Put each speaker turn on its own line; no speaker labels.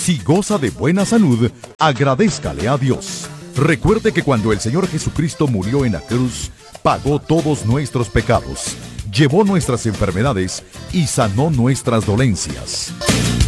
Si goza de buena salud, agradézcale a Dios. Recuerde que cuando el Señor Jesucristo murió en la cruz, pagó todos nuestros pecados, llevó nuestras enfermedades y sanó nuestras dolencias.